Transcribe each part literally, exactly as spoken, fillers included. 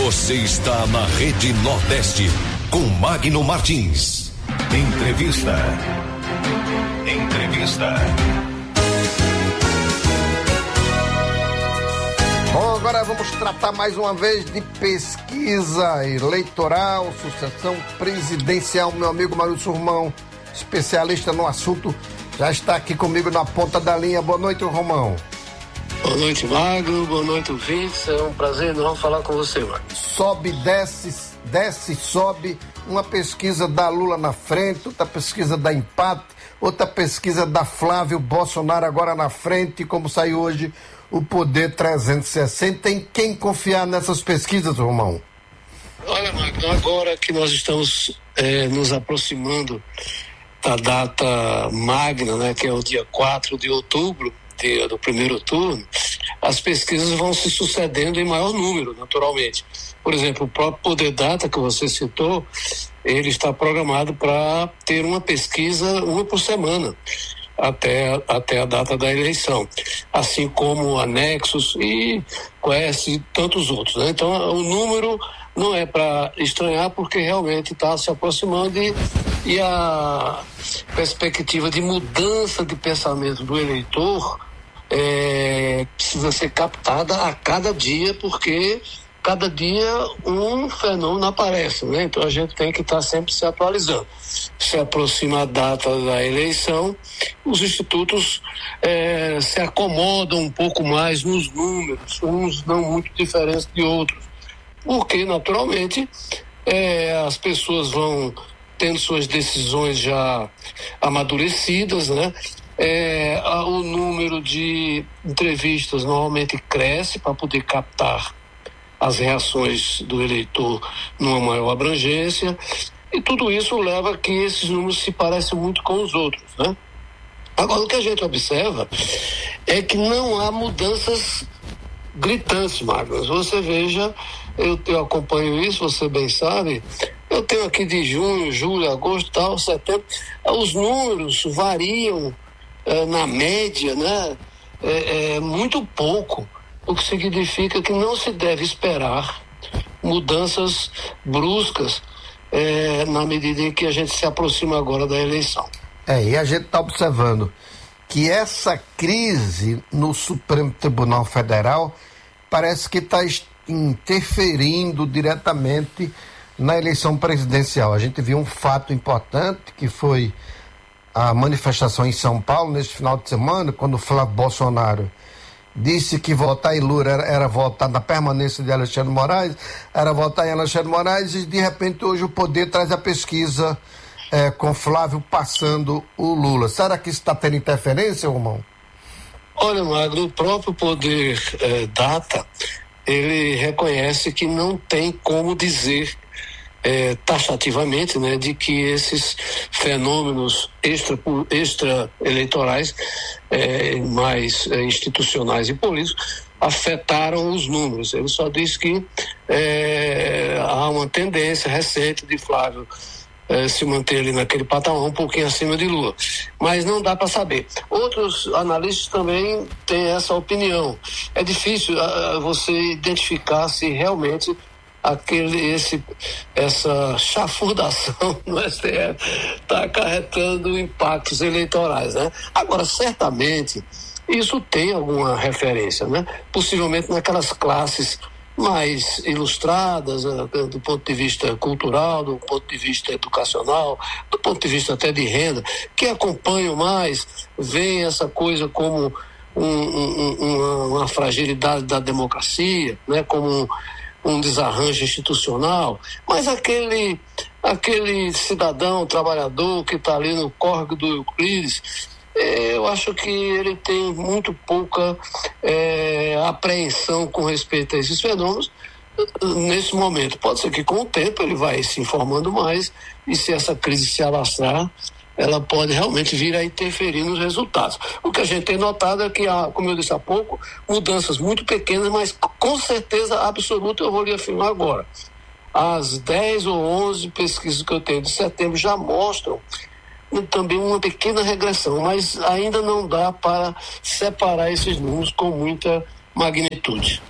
Você está na Rede Nordeste com Magno Martins. Entrevista. Entrevista. Bom, agora vamos tratar mais uma vez de pesquisa eleitoral, sucessão presidencial. Meu amigo Maurício Romão, especialista no assunto, já está aqui comigo na ponta da linha. Boa noite, Romão. Boa noite, Magno. Boa noite, ouvintes. É um prazer enorme falar com você, Magno. Sobe, desce, desce, sobe. Uma pesquisa dá Lula na frente, outra pesquisa dá empate, outra pesquisa dá Flávio Bolsonaro agora na frente, como saiu hoje o Poder trezentos e sessenta. Tem quem confiar nessas pesquisas, Romão? Olha, Magno, agora que nós estamos é, nos aproximando da data magna, né, que é o dia quatro de outubro, dia do primeiro turno, as pesquisas vão se sucedendo em maior número, naturalmente. Por exemplo, o próprio Poder Data, que você citou, ele está programado para ter uma pesquisa uma por semana, até, até a data da eleição, assim como anexos e Quest e tantos outros, né? Então, o número não é para estranhar, porque realmente está se aproximando e, e a perspectiva de mudança de pensamento do eleitor é, precisa ser captada a cada dia, porque cada dia um fenômeno aparece, né? Então a gente tem que estar sempre se atualizando. Se aproxima a data da eleição, os institutos é, se acomodam um pouco mais nos números, uns não muito diferentes de outros, porque naturalmente é, as pessoas vão tendo suas decisões já amadurecidas, né? É, o número de entrevistas normalmente cresce para poder captar as reações do eleitor numa maior abrangência, e tudo isso leva a que esses números se parecem muito com os outros, né? Agora, o que a gente observa é que não há mudanças gritantes, Marcos. Você veja, eu, eu acompanho isso, você bem sabe, eu tenho aqui de junho, julho, agosto, tal, setembro, os números variam é, na média, né? É, é muito pouco, o que significa que não se deve esperar mudanças bruscas é, na medida em que a gente se aproxima agora da eleição. É, e a gente está observando que essa crise no Supremo Tribunal Federal parece que está interferindo diretamente na eleição presidencial. A gente viu um fato importante, que foi a manifestação em São Paulo neste final de semana, quando o Flávio Bolsonaro disse que votar em Lula era, era votar na permanência de Alexandre de Moraes, era votar em Alexandre de Moraes, e de repente hoje o Poder traz a pesquisa é, com Flávio passando o Lula. Será que isso está tendo interferência, Romão? Olha, Magno, o próprio Poder eh, Data, ele reconhece que não tem como dizer É, taxativamente, né, de que esses fenômenos extra, extra eleitorais é, mais é, institucionais e políticos afetaram os números. Ele só diz que é, há uma tendência recente de Flávio é, se manter ali naquele patamar um pouquinho acima de Lula, mas não dá para saber. Outros analistas também têm essa opinião. É difícil uh, você identificar se realmente aquele, esse, essa chafurdação no S T F está acarretando impactos eleitorais, né? Agora, certamente, isso tem alguma referência, né? Possivelmente naquelas classes mais ilustradas, do ponto de vista cultural, do ponto de vista educacional, do ponto de vista até de renda, que acompanham mais, veem essa coisa como um, um, uma, uma fragilidade da democracia, né? Como um, um desarranjo institucional, mas aquele, aquele cidadão trabalhador que está ali no córrego do Euclides, eh, eu acho que ele tem muito pouca eh, apreensão com respeito a esses fenômenos nesse momento. Pode ser que com o tempo ele vai se informando mais, e se essa crise se alastrar, ela pode realmente vir a interferir nos resultados. O que a gente tem notado é que há, como eu disse há pouco, mudanças muito pequenas, mas com certeza absoluta, eu vou lhe afirmar agora. As dez ou onze pesquisas que eu tenho de setembro já mostram também uma pequena regressão, mas ainda não dá para separar esses números com muita magnitude.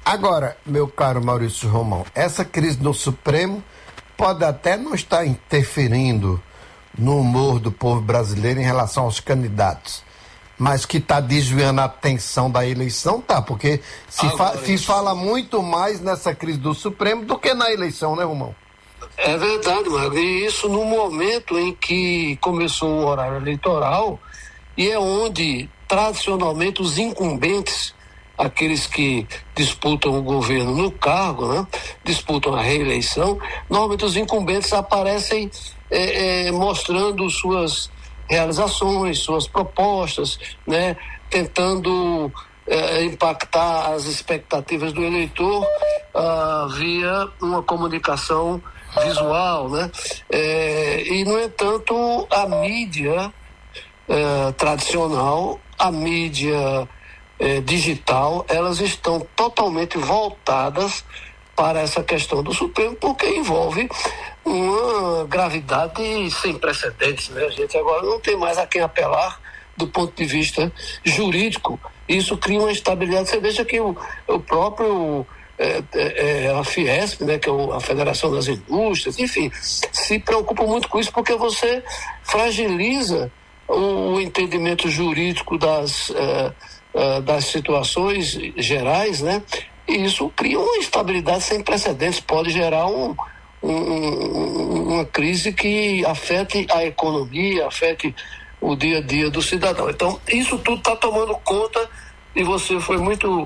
Agora, meu caro Maurício Romão, essa crise no Supremo pode até não estar interferindo no humor do povo brasileiro em relação aos candidatos, mas que está desviando a atenção da eleição, tá? Porque se, fa- se fala muito mais nessa crise do Supremo do que na eleição, né, Romão? É verdade, Magno. E isso no momento em que começou o horário eleitoral, e é onde, tradicionalmente, os incumbentes, aqueles que disputam o governo no cargo, né, disputam a reeleição, normalmente os incumbentes aparecem é, é, mostrando suas realizações, suas propostas, né, tentando é, impactar as expectativas do eleitor ah, via uma comunicação visual, né? É, e, no entanto, a mídia é, tradicional, a mídia é, digital, elas estão totalmente voltadas para essa questão do Supremo, porque envolve uma gravidade sem precedentes, né? A gente agora não tem mais a quem apelar do ponto de vista jurídico. Isso cria uma instabilidade. Você veja que o, o próprio é, é, a Fiesp, né, que é a Federação das Indústrias, enfim, se preocupa muito com isso, porque você fragiliza o, o entendimento jurídico das, é, é, das situações gerais, né? E isso cria uma instabilidade sem precedentes, pode gerar um, um, uma crise que afete a economia, afete o dia a dia do cidadão. Então, isso tudo está tomando conta, e você foi muito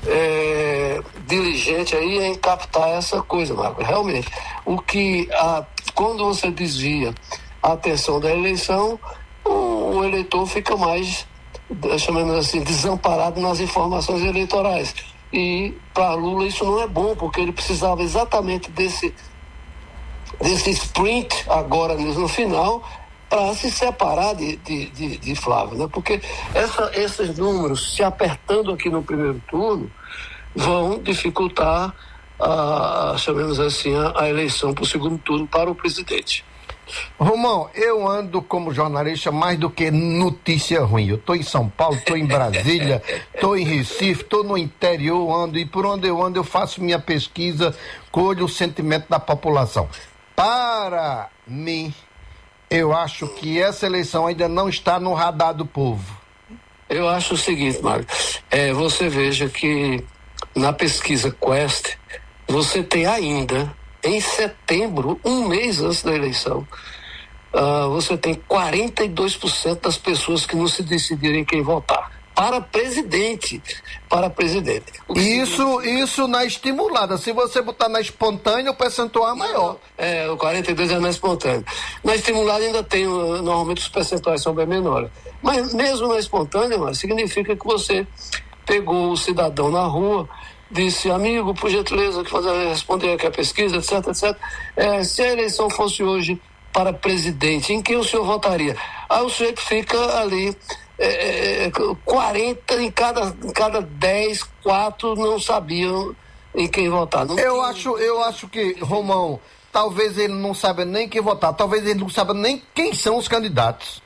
é, diligente aí em captar essa coisa, Marco. Realmente, o que a, quando você desvia a atenção da eleição, o, o eleitor fica mais, chamamos assim, desamparado nas informações eleitorais. E para Lula isso não é bom, porque ele precisava exatamente desse, desse sprint agora no final para se separar de, de, de, de Flávio, né? Porque essa, esses números se apertando aqui no primeiro turno vão dificultar a, chamemos assim, a, a eleição para o segundo turno para o presidente. Romão, eu ando como jornalista mais do que notícia ruim. Eu estou em São Paulo, estou em Brasília, estou em Recife, estou no interior, ando, e por onde eu ando eu faço minha pesquisa, colho o sentimento da população. Para mim, eu acho que essa eleição ainda não está no radar do povo. Eu acho o seguinte, Mário, é, você veja que na pesquisa Quest, você tem ainda, em setembro, um mês antes da eleição, uh, você tem quarenta e dois por cento das pessoas que não se decidirem quem votar. Para presidente. Para presidente. Isso, isso na estimulada. Se você botar na espontânea, o percentual é maior. É, o quarenta e dois é na espontânea. Na estimulada ainda tem, normalmente os percentuais são bem menores. Mas mesmo na espontânea, mas significa que você pegou o cidadão na rua, disse, amigo, por gentileza, que fazer, responder aqui a pesquisa, etc, etc. É, se a eleição fosse hoje para presidente, em quem o senhor votaria? Aí o sujeito fica ali, é, é, quarenta, em cada, em cada dez, quatro não sabiam em quem votar. Não eu, tinha... acho, eu acho que, Romão, talvez ele não saiba nem quem votar, talvez ele não saiba nem quem são os candidatos.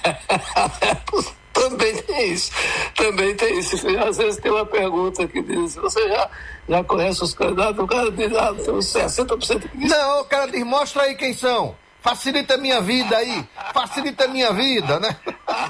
Também tem isso, também tem isso. Às vezes tem uma pergunta que diz, você já, já conhece os candidatos? O cara diz, ah, tem sessenta por cento disso. Não, o cara diz, mostra aí quem são. Facilita a minha vida aí, facilita a minha vida, né?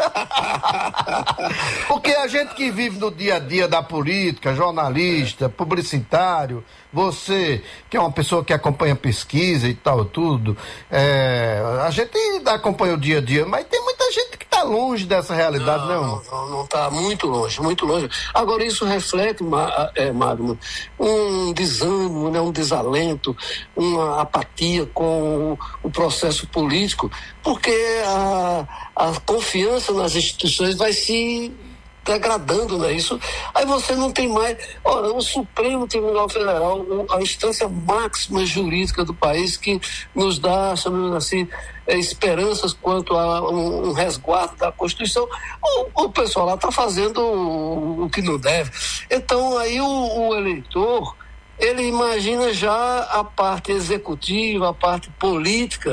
Porque a gente que vive no dia a dia da política, jornalista, publicitário, você que é uma pessoa que acompanha pesquisa e tal, tudo, é, a gente acompanha o dia a dia, mas tem muita gente que está longe dessa realidade, não? Não, não está muito longe, muito longe. Agora isso reflete, é, Magno, um desânimo, né, um desalento, uma apatia com o, o processo político, porque a, a confiança nas instituições vai se degradando, né? Isso, aí você não tem mais. Ora, o Supremo Tribunal Federal, a instância máxima jurídica do país, que nos dá, chamamos assim, é, esperanças quanto a um, um resguardo da Constituição, o, o pessoal lá está fazendo o, o que não deve. Então, aí o, o eleitor, ele imagina já a parte executiva, a parte política,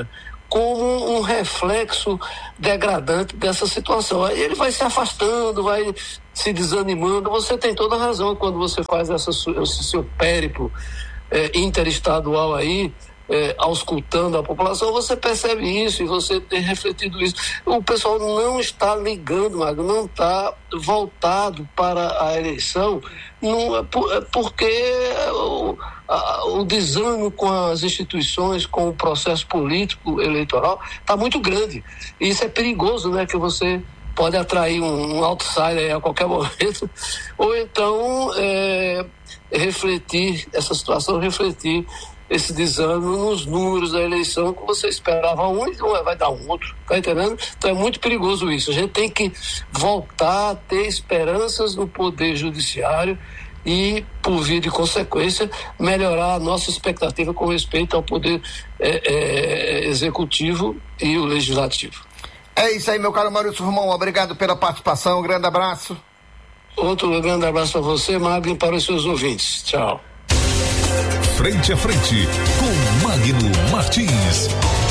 como um reflexo degradante dessa situação. Aí ele vai se afastando, vai se desanimando. Você tem toda a razão quando você faz essa, esse seu périplo é, interestadual aí, É, auscultando a população, você percebe isso e você tem refletido isso. O pessoal não está ligando, Magno, não está voltado para a eleição, não, é por, é porque o, a, o desânimo com as instituições, com o processo político eleitoral está muito grande. E isso é perigoso, né? Que você pode atrair um, um outsider a qualquer momento, ou então é, refletir essa situação, refletir esse desânimo nos números da eleição, que você esperava um e não vai dar um outro, tá entendendo? Então é muito perigoso isso. A gente tem que voltar a ter esperanças no poder judiciário e, por via de consequência, melhorar a nossa expectativa com respeito ao poder é, é, executivo e o legislativo. É isso aí, meu caro Maurício Romão, obrigado pela participação, um grande abraço. Outro grande abraço para você, Magno, e para os seus ouvintes. Tchau. Frente a frente com Magno Martins.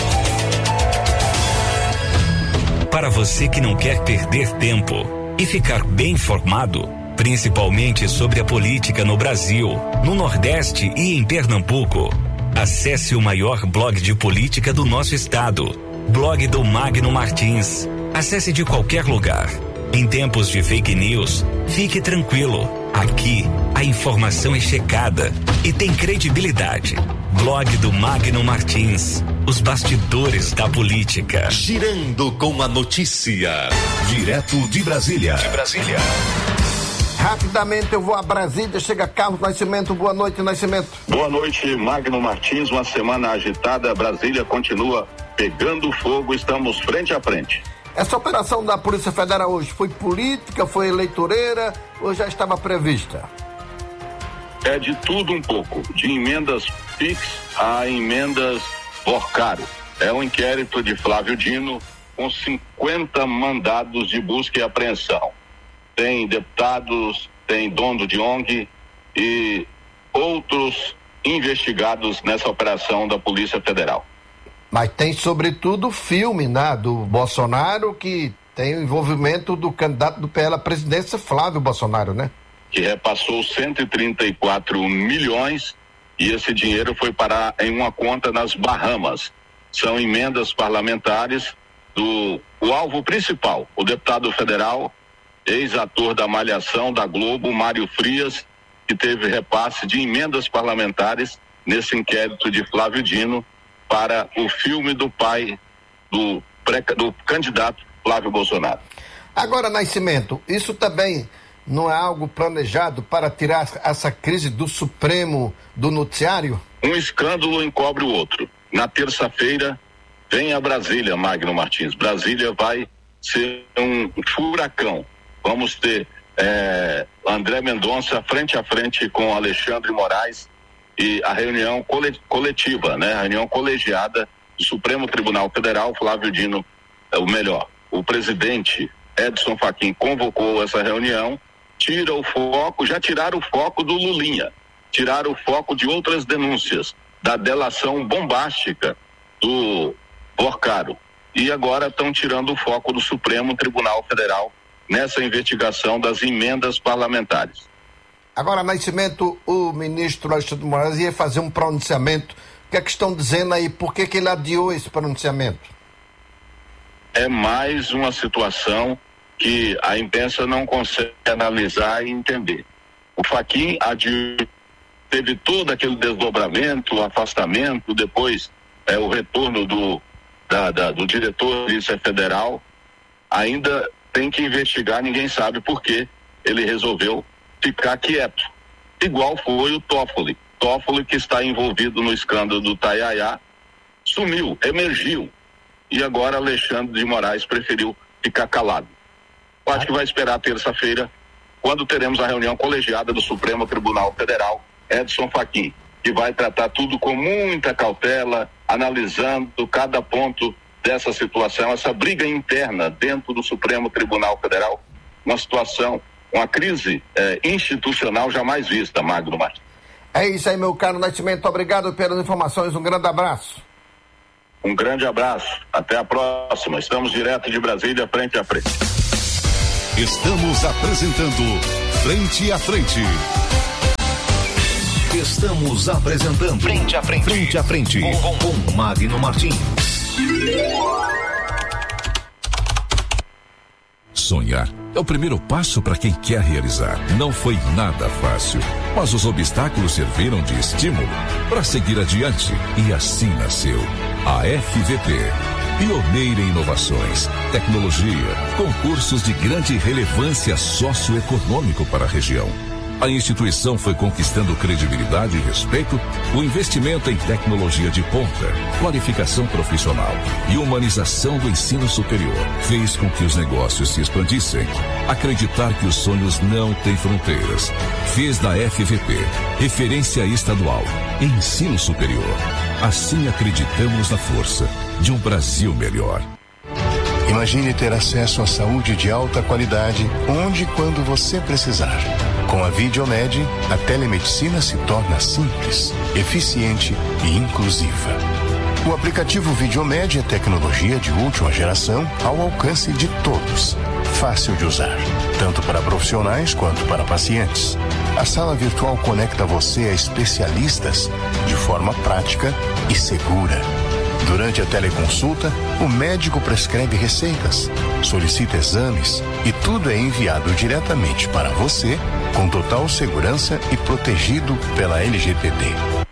Para você que não quer perder tempo e ficar bem informado, principalmente sobre a política no Brasil, no Nordeste e em Pernambuco, acesse o maior blog de política do nosso estado, blog do Magno Martins. Acesse de qualquer lugar. Em tempos de fake news, fique tranquilo. Aqui, a informação é checada e tem credibilidade. Blog do Magno Martins. Os bastidores da política. Girando com a notícia. Direto de Brasília. De Brasília. Rapidamente eu vou a Brasília, chega Carlos Nascimento. Boa noite, Nascimento. Boa noite, Magno Martins. Uma semana agitada, Brasília continua pegando fogo, estamos frente a frente. Essa operação da Polícia Federal hoje foi política, foi eleitoreira ou já estava prevista? É de tudo um pouco, de emendas P I X a emendas Porcaro. É um inquérito de Flávio Dino com cinquenta mandados de busca e apreensão. Tem deputados, tem dono de O N G e outros investigados nessa operação da Polícia Federal. Mas tem, sobretudo, o filme, né, do Bolsonaro, que tem o envolvimento do candidato do P L à presidência, Flávio Bolsonaro, né? Que repassou cento e trinta e quatro milhões e esse dinheiro foi parar em uma conta nas Bahamas. São emendas parlamentares do o alvo principal, o deputado federal, ex-ator da Malhação da Globo, Mário Frias, que teve repasse de emendas parlamentares nesse inquérito de Flávio Dino para o filme do pai do, pré, do candidato Flávio Bolsonaro. Agora, Nascimento, isso também não é algo planejado para tirar essa crise do Supremo do noticiário? Um escândalo encobre o outro. Na terça-feira, vem a Brasília, Magno Martins. Brasília vai ser um furacão. Vamos ter é, André Mendonça frente a frente com Alexandre Moraes e a reunião coletiva, né? A reunião colegiada do Supremo Tribunal Federal. Flávio Dino, é o melhor, o presidente Edson Fachin convocou essa reunião, tira o foco, já tiraram o foco do Lulinha, tiraram o foco de outras denúncias, da delação bombástica do Porcaro, e agora estão tirando o foco do Supremo Tribunal Federal nessa investigação das emendas parlamentares. Agora, Nascimento, o ministro Alexandre de Moraes ia fazer um pronunciamento. O que é que estão dizendo aí? Por que que ele adiou esse pronunciamento? É mais uma situação que a imprensa não consegue analisar e entender. O Fachin adiou, teve todo aquele desdobramento, afastamento, depois é, o retorno do, da, da, do diretor da Polícia Federal. Ainda tem que investigar, ninguém sabe por que ele resolveu ficar quieto, igual foi o Toffoli. Toffoli, que está envolvido no escândalo do Taiaiá, sumiu, emergiu, e agora Alexandre de Moraes preferiu ficar calado. Acho que vai esperar terça-feira, quando teremos a reunião colegiada do Supremo Tribunal Federal, Edson Fachin, que vai tratar tudo com muita cautela, analisando cada ponto dessa situação, essa briga interna dentro do Supremo Tribunal Federal, uma situação, uma crise eh, institucional jamais vista, Magno Martins. É isso aí, meu caro Nascimento, obrigado pelas informações, um grande abraço. Um grande abraço, até a próxima. Estamos direto de Brasília, frente a frente. Estamos apresentando Frente a Frente. Estamos apresentando Frente a Frente. Frente a Frente com, com Magno Martins. Sonhar é o primeiro passo para quem quer realizar. Não foi nada fácil, mas os obstáculos serviram de estímulo para seguir adiante e assim nasceu a F V P. Pioneira em inovações, tecnologia, concursos de grande relevância socioeconômico para a região. A instituição foi conquistando credibilidade e respeito, o investimento em tecnologia de ponta, qualificação profissional e humanização do ensino superior fez com que os negócios se expandissem. Acreditar que os sonhos não têm fronteiras fez da F V P referência estadual em ensino superior. Assim acreditamos na força de um Brasil melhor. Imagine ter acesso à saúde de alta qualidade onde e quando você precisar. Com a Videomed, a telemedicina se torna simples, eficiente e inclusiva. O aplicativo Videomed é tecnologia de última geração ao alcance de todos. Fácil de usar, tanto para profissionais quanto para pacientes. A sala virtual conecta você a especialistas de forma prática e segura. Durante a teleconsulta, o médico prescreve receitas, solicita exames e tudo é enviado diretamente para você com total segurança e protegido pela L G P D.